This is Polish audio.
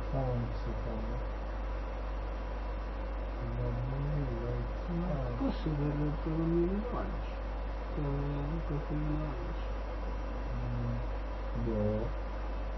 Słońce tam. No mówiłeś. Proszę, to nie wywalisz. To nie